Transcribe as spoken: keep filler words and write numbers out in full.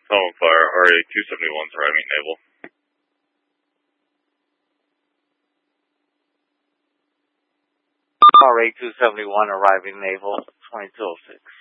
Solid Fire, R A two seventy-one is arriving naval. R A two seventy-one arriving naval, twenty-two oh six.